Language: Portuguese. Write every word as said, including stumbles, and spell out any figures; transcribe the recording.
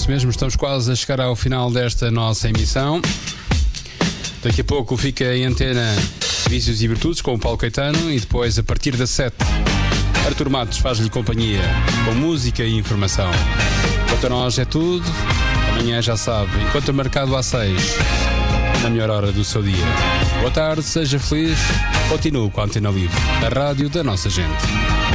isso mesmo, estamos quase a chegar ao final desta nossa emissão. Daqui a pouco fica em antena Vícios e Virtudes com o Paulo Caetano e depois, a partir das sete, Artur Matos faz-lhe companhia com música e informação. Quanto a nós é tudo. Amanhã já sabe, encontro marcado às seis, na melhor hora do seu dia. Boa tarde, seja feliz, continue com a Antena Livre, a rádio da nossa gente.